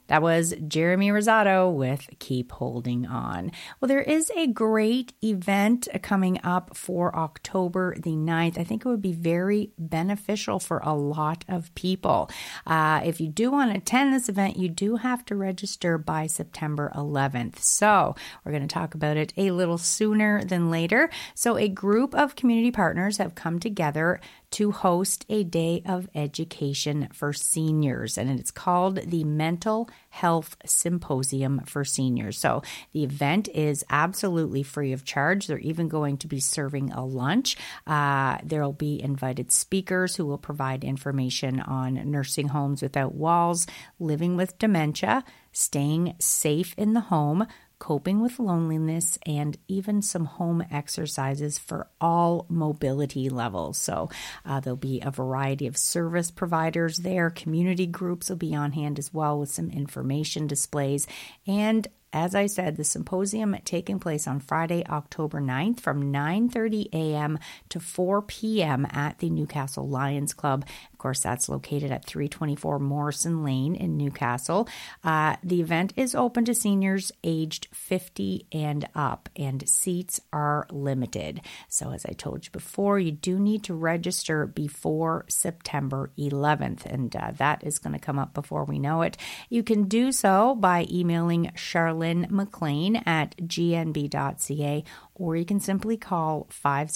That was Jeremy Rosado with Keep Holding On. Well, there is a great event coming up for October the 9th. I think it would be very beneficial for a lot of people. If you do want to attend this event, you do have to register by September 11th. So we're going to talk about it a little sooner than later. So a group of community partners have come together to host a day of education for seniors, and it's called the Mental Health Symposium for Seniors. So the event is absolutely free of charge. They're even going to be serving a lunch. There'll be invited speakers who will provide information on nursing homes without walls, living with dementia, staying safe in the home, coping with loneliness, and even some home exercises for all mobility levels. So there'll be a variety of service providers there. Community groups will be on hand as well with some information displays. And as I said, the symposium taking place on Friday, October 9th from 9:30 a.m. to 4 p.m. at the Newcastle Lions Club. Of course, that's located at 324 Morrison Lane in Newcastle. The event is open to seniors aged 50 and up, and seats are limited. So as I told you before, you do need to register before September 11th, and that is going to come up before we know it. You can do so by emailing Charlene McLean at gnb.ca, or you can simply call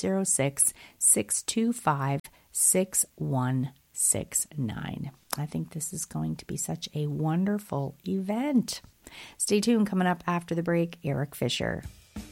506-625-6169. I think this is going to be such a wonderful event. Stay tuned. Coming up after the break, Eric Fisher.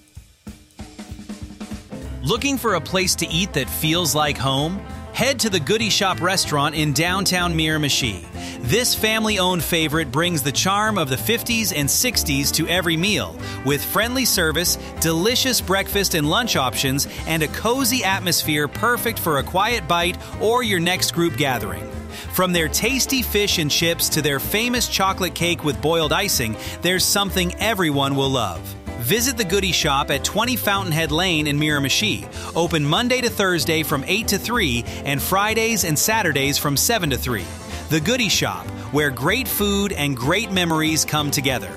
Looking for a place to eat that feels like home? Head to the Goody Shop restaurant in downtown Miramichi. This family-owned favorite brings the charm of the 50s and 60s to every meal, with friendly service, delicious breakfast and lunch options, and a cozy atmosphere perfect for a quiet bite or your next group gathering. From their tasty fish and chips to their famous chocolate cake with boiled icing, there's something everyone will love. Visit the Goody Shop at 20 Fountainhead Lane in Miramichi. Open Monday to Thursday from 8 to 3 and Fridays and Saturdays from 7 to 3. The Goody Shop, where great food and great memories come together.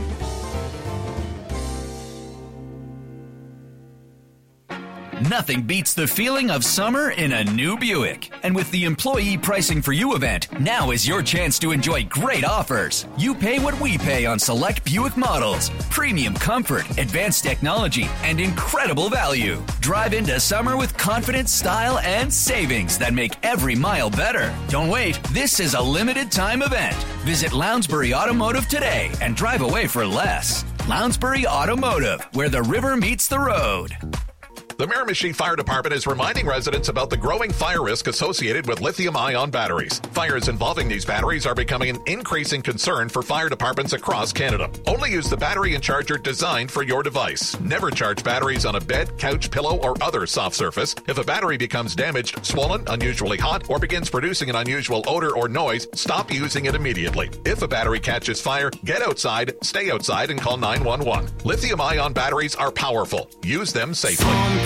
Nothing beats the feeling of summer in a new Buick. And with the Employee Pricing for You event, now is your chance to enjoy great offers. You pay what we pay on select Buick models. Premium comfort, advanced technology, and incredible value. Drive into summer with confidence, style, and savings that make every mile better. Don't wait. This is a limited time event. Visit Lounsbury Automotive today and drive away for less. Lounsbury Automotive, where the river meets the road. The Miramichi Fire Department is reminding residents about the growing fire risk associated with lithium-ion batteries. Fires involving these batteries are becoming an increasing concern for fire departments across Canada. Only use the battery and charger designed for your device. Never charge batteries on a bed, couch, pillow, or other soft surface. If a battery becomes damaged, swollen, unusually hot, or begins producing an unusual odor or noise, stop using it immediately. If a battery catches fire, get outside, stay outside, and call 911. Lithium-ion batteries are powerful. Use them safely.